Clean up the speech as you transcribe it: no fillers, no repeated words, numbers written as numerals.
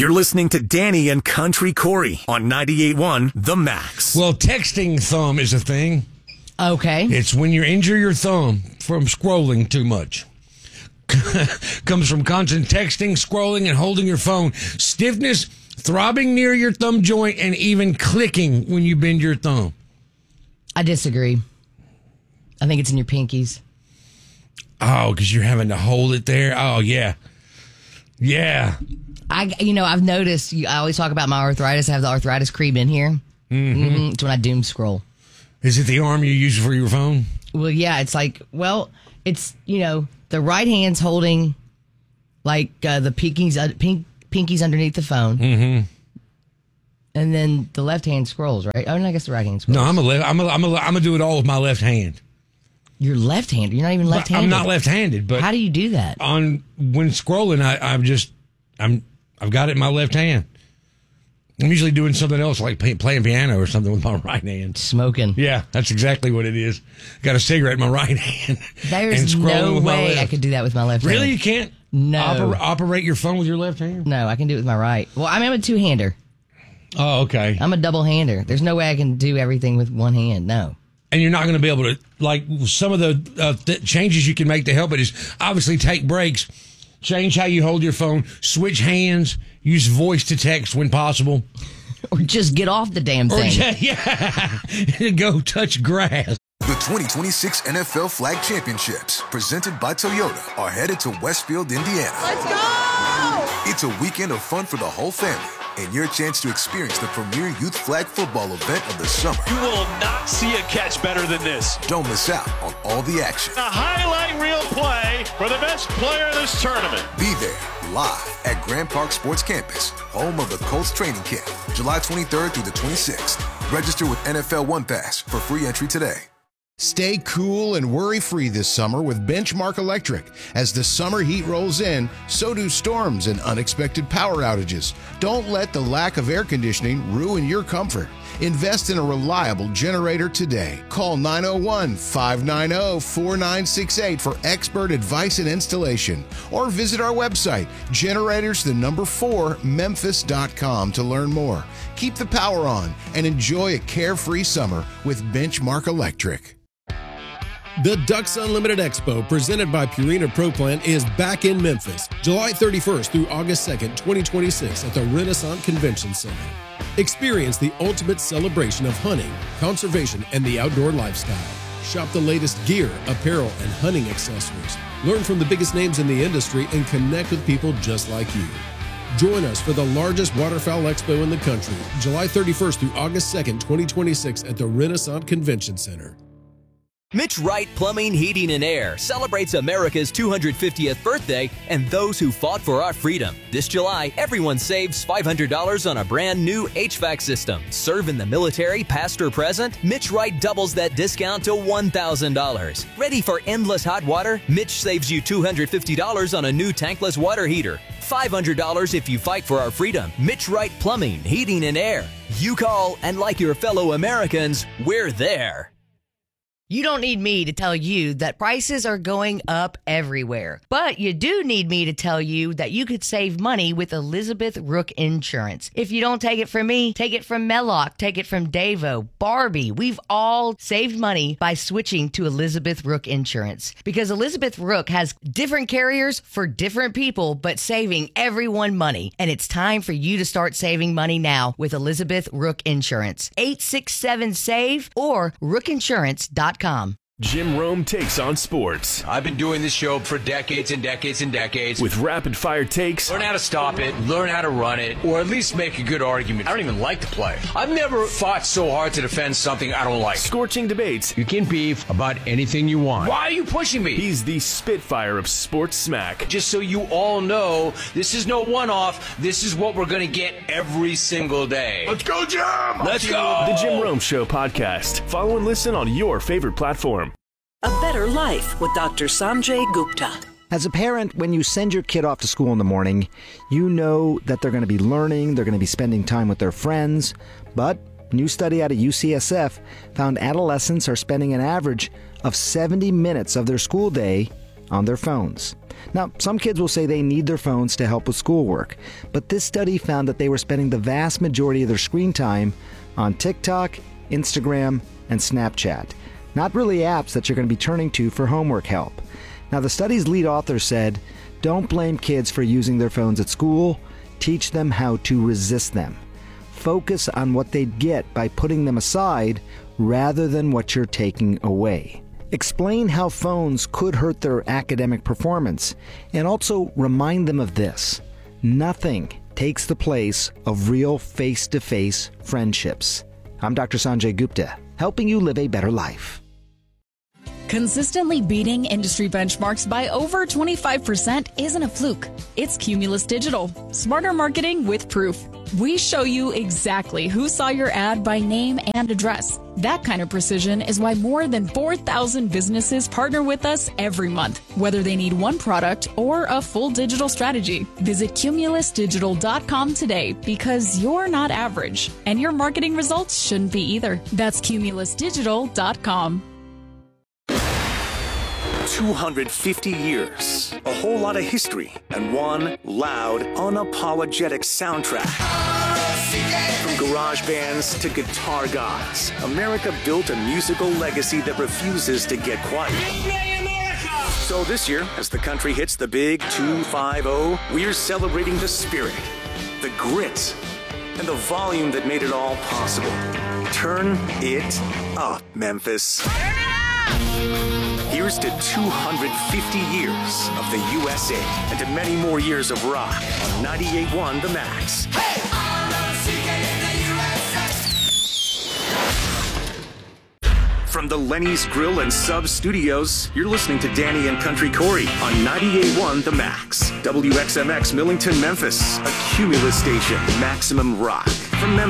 You're listening to Danny and Country Corey on 98.1 The Max. Well, texting thumb is a thing. Okay. It's when you injure your thumb from scrolling too much. Comes from constant texting, scrolling, and holding your phone. Stiffness, throbbing near your thumb joint, and even clicking when you bend your thumb. I disagree. I think it's in your pinkies. Oh, because you're having to hold it there? Oh, yeah. Yeah. I've noticed, I always talk about my arthritis. I have the arthritis cream in here. Mm-hmm. It's when I doom scroll. Is it the arm you use for your phone? Well, yeah, it's it's, the right hand's holding, the pinkies underneath the phone. Mm-hmm. And then the left hand scrolls, right? Oh, and I guess the right hand scrolls. No, I'm gonna do it all with my left hand. You're left-handed. You're not even left-handed. I'm not left-handed, but how do you do that? When scrolling, I've got it in my left hand. I'm usually doing something else, like playing piano or something with my right hand. Smoking. Yeah, that's exactly what it is. Got a cigarette in my right hand. There's no way I could do that with my left hand. Really? You can't operate your phone with your left hand? No, I can do it with my right. Well, I'm a two-hander. Oh, okay. I'm a double-hander. There's no way I can do everything with one hand. No. And you're not going to be able to, some of the changes you can make to help it is obviously take breaks, change how you hold your phone, switch hands, use voice to text when possible. Or just get off the damn thing. Yeah. Go touch grass. The 2026 NFL Flag Championships, presented by Toyota, are headed to Westfield, Indiana. Let's go! It's a weekend of fun for the whole family, and your chance to experience the premier youth flag football event of the summer. You will not see a catch better than this. Don't miss out on all the action. A highlight reel play for the best player in this tournament. Be there live at Grand Park Sports Campus, home of the Colts training camp, July 23rd through the 26th. Register with NFL One Pass for free entry today. Stay cool and worry-free this summer with Benchmark Electric. As the summer heat rolls in, so do storms and unexpected power outages. Don't let the lack of air conditioning ruin your comfort. Invest in a reliable generator today. Call 901-590-4968 for expert advice and installation. Or visit our website, generators4memphis.com to learn more. Keep the power on and enjoy a carefree summer with Benchmark Electric. The Ducks Unlimited Expo, presented by Purina Pro Plan, is back in Memphis, July 31st through August 2nd, 2026 at the Renaissance Convention Center. Experience the ultimate celebration of hunting, conservation, and the outdoor lifestyle. Shop the latest gear, apparel, and hunting accessories. Learn from the biggest names in the industry and connect with people just like you. Join us for the largest waterfowl expo in the country, July 31st through August 2nd, 2026 at the Renaissance Convention Center. Mitch Wright Plumbing, Heating, and Air celebrates America's 250th birthday and those who fought for our freedom. This July, everyone saves $500 on a brand new HVAC system. Serve in the military, past or present? Mitch Wright doubles that discount to $1,000. Ready for endless hot water? Mitch saves you $250 on a new tankless water heater. $500 if you fight for our freedom. Mitch Wright Plumbing, Heating, and Air. You call, and like your fellow Americans, we're there. You don't need me to tell you that prices are going up everywhere. But you do need me to tell you that you could save money with Elizabeth Rook Insurance. If you don't take it from me, take it from Mellock, take it from Davo, Barbie. We've all saved money by switching to Elizabeth Rook Insurance. Because Elizabeth Rook has different carriers for different people, but saving everyone money. And it's time for you to start saving money now with Elizabeth Rook Insurance. 867-SAVE or rookinsurance.com. Jim Rome takes on sports. I've been doing this show for decades and decades and decades. With rapid-fire takes. Learn how to stop it, learn how to run it, or at least make a good argument. I don't even like the play. I've never fought so hard to defend something I don't like. Scorching debates. You can beef about anything you want. Why are you pushing me? He's the Spitfire of sports smack. Just so you all know, this is no one-off. This is what we're going to get every single day. Let's go, Jim! Let's go! The Jim Rome Show podcast. Follow and listen on your favorite platform. A Better Life with Dr. Sanjay Gupta. As a parent, when you send your kid off to school in the morning, you know that they're going to be learning, they're going to be spending time with their friends. But a new study out of UCSF found adolescents are spending an average of 70 minutes of their school day on their phones. Now, some kids will say they need their phones to help with schoolwork, but this study found that they were spending the vast majority of their screen time on TikTok, Instagram, and Snapchat. Not really apps that you're going to be turning to for homework help. Now, the study's lead author said, don't blame kids for using their phones at school. Teach them how to resist them. Focus on what they'd get by putting them aside rather than what you're taking away. Explain how phones could hurt their academic performance, and also remind them of this: nothing takes the place of real face-to-face friendships. I'm Dr. Sanjay Gupta, helping you live a better life. Consistently beating industry benchmarks by over 25% isn't a fluke. It's Cumulus Digital. Smarter marketing with proof. We show you exactly who saw your ad by name and address. That kind of precision is why more than 4,000 businesses partner with us every month, whether they need one product or a full digital strategy. Visit cumulusdigital.com today, because you're not average, and your marketing results shouldn't be either. That's cumulusdigital.com. 250 years, a whole lot of history, and one loud, unapologetic soundtrack. From garage bands to guitar gods, America built a musical legacy that refuses to get quiet. So this year, as the country hits the big 250, we're celebrating the spirit, the grit, and the volume that made it all possible. Turn it up, Memphis. Here's to 250 years of the USA and to many more years of rock on 98.1 The Max. Hey! From the Lenny's Grill and Sub Studios, you're listening to Danny and Country Corey on 98.1 The Max. WXMX Millington, Memphis, a Cumulus station, maximum rock. From Memphis.